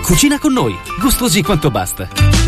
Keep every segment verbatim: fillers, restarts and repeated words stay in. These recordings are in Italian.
Cucina con noi, gustosi quanto basta.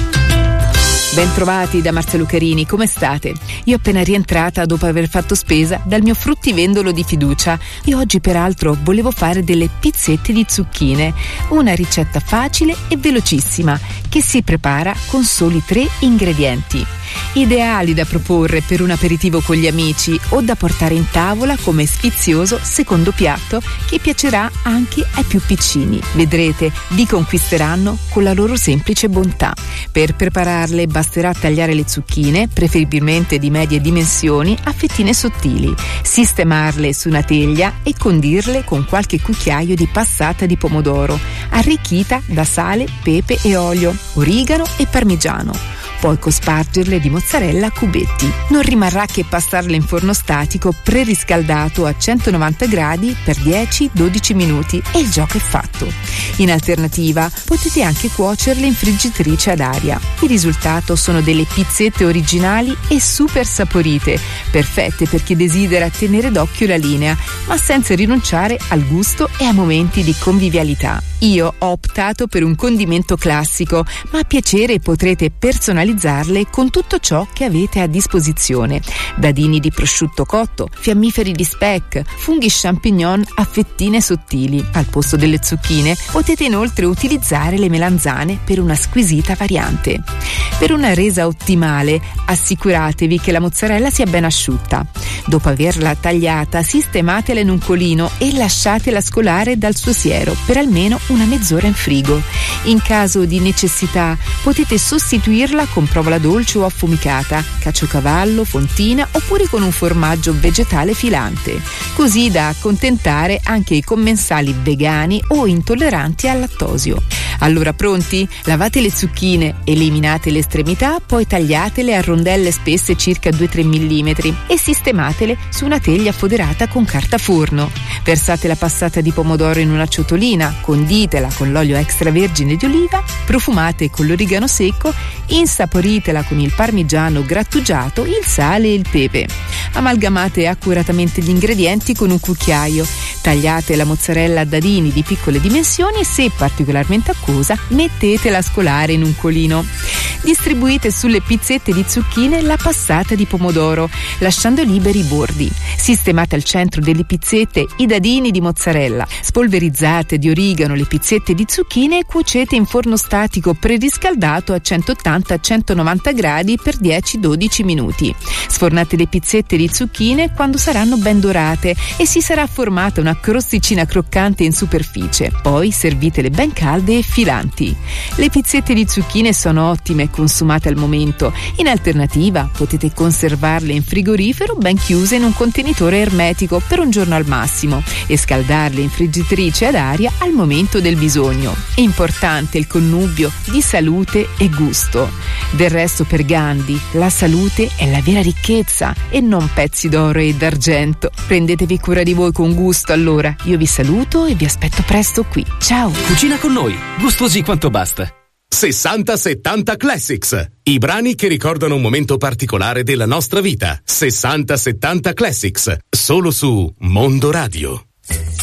Bentrovati da Marcia Lucarini, come state? Io appena rientrata dopo aver fatto spesa dal mio fruttivendolo di fiducia e oggi peraltro volevo fare delle pizzette di zucchine, una ricetta facile e velocissima che si prepara con soli tre ingredienti. Ideali da proporre per un aperitivo con gli amici o da portare in tavola come sfizioso secondo piatto che piacerà anche ai più piccini. Vedrete, vi conquisteranno con la loro semplice bontà. Per prepararle basterà tagliare le zucchine, preferibilmente di medie dimensioni, a fettine sottili, sistemarle su una teglia e condirle con qualche cucchiaio di passata di pomodoro, arricchita da sale, pepe e olio, origano e parmigiano. Poi cospargerle di mozzarella a cubetti. Non rimarrà che passarle in forno statico preriscaldato a centonovanta gradi per dieci dodici minuti e il gioco è fatto. In alternativa potete anche cuocerle in friggitrice ad aria. Il risultato sono delle pizzette originali e super saporite, perfette per chi desidera tenere d'occhio la linea, ma senza rinunciare al gusto e a momenti di convivialità. Io ho optato per un condimento classico, ma a piacere potrete personalizzarle con tutto ciò che avete a disposizione. Dadini di prosciutto cotto, fiammiferi di speck, funghi champignon a fettine sottili. Al posto delle zucchine potete inoltre utilizzare le melanzane per una squisita variante. Per una resa ottimale, assicuratevi che la mozzarella sia ben asciutta. Dopo averla tagliata, sistematela in un colino e lasciatela scolare dal suo siero per almeno una mezz'ora in frigo. In caso di necessità potete sostituirla con provola dolce o affumicata, caciocavallo, fontina oppure con un formaggio vegetale filante, così da accontentare anche i commensali vegani o intolleranti al lattosio. Allora pronti? Lavate le zucchine, eliminate le estremità, poi tagliatele a rondelle spesse circa due tre millimetri e sistematele su una teglia foderata con carta forno. Versate la passata di pomodoro in una ciotolina, conditela con l'olio extravergine di oliva, profumate con l'origano secco, insaporitela con il parmigiano grattugiato, il sale e il pepe. Amalgamate accuratamente gli ingredienti con un cucchiaio. Tagliate la mozzarella a dadini di piccole dimensioni e, se particolarmente acquosa, mettetela a scolare in un colino. Distribuite sulle pizzette di zucchine la passata di pomodoro, lasciando liberi i bordi. Sistemate al centro delle pizzette i dadini di mozzarella. Spolverizzate di origano le pizzette di zucchine e cuocete in forno statico preriscaldato a centottanta centonovanta gradi per dieci dodici minuti. Sfornate le pizzette di zucchine quando saranno ben dorate e si sarà formata una crosticina croccante in superficie. Poi servitele ben calde e filanti. Le pizzette di zucchine sono ottime consumate al momento. In alternativa potete conservarle in frigorifero ben chiuse in un contenitore ermetico per un giorno al massimo e scaldarle in friggitrice ad aria al momento del bisogno. Importante il connubio di salute e gusto. Del resto, per Gandhi la salute è la vera ricchezza e non pezzi d'oro e d'argento. Prendetevi cura di voi con gusto. Allora io vi saluto e vi aspetto presto qui. Ciao. Cucina con noi, gustosi quanto basta. sessanta settanta Classics, i brani che ricordano un momento particolare della nostra vita. sessanta settanta Classics, solo su Mondo Radio.